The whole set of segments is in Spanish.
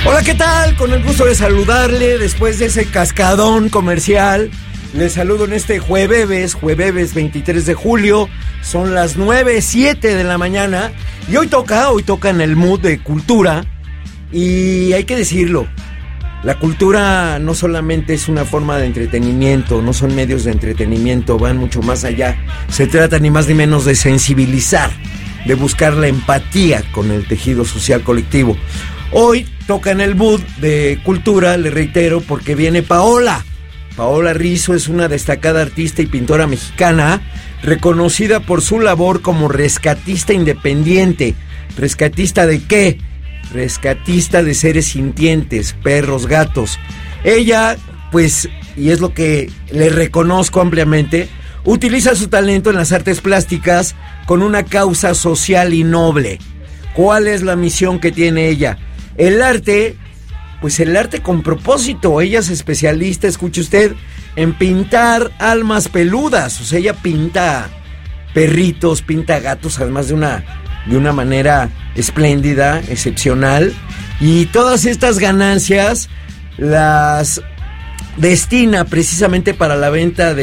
Hola, ¿qué tal? Con el gusto de saludarle después de ese cascadón comercial. Les saludo en este jueves 23 de julio. Son las 9:07 de la mañana. Y hoy toca en el mood de cultura. Y hay que decirlo, la cultura no solamente es una forma de entretenimiento, no son medios de entretenimiento, van mucho más allá. Se trata ni más ni menos de sensibilizar, de buscar la empatía con el tejido social colectivo. Hoy toca en el mood de cultura, le reitero, porque viene Paola. Paola Rizo es una destacada artista y pintora mexicana, reconocida por su labor como rescatista independiente. ¿Rescatista de qué? Rescatista de seres sintientes, perros, gatos. Ella, pues, y es lo que le reconozco ampliamente, utiliza su talento en las artes plásticas con una causa social y noble. ¿Cuál es la misión que tiene ella? El arte, pues el arte con propósito. Ella es especialista, escuche usted, en pintar almas peludas. O sea, ella pinta perritos, pinta gatos, además de una manera espléndida, excepcional. Y todas estas ganancias las destina precisamente para la venta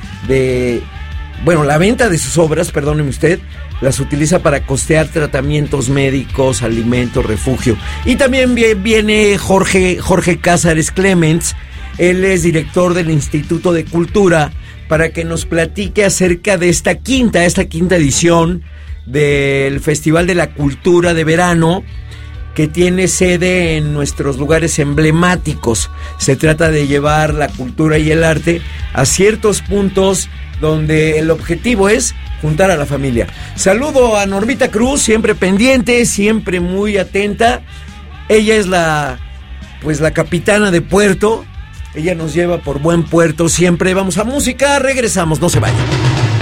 la venta de sus obras, perdóneme usted, las utiliza para costear tratamientos médicos, alimentos, refugio. Y también viene Jorge Cázares Clements. Él es director del Instituto de Cultura, para que nos platique acerca de esta quinta edición del Festival de la Cultura de Verano, que tiene sede en nuestros lugares emblemáticos. Se trata de llevar la cultura y el arte a ciertos puntos donde el objetivo es juntar a la familia. Saludo a Normita Cruz, siempre pendiente, siempre muy atenta. Ella es la capitana de puerto. Ella nos lleva por buen puerto siempre. Vamos a música, regresamos, no se vayan.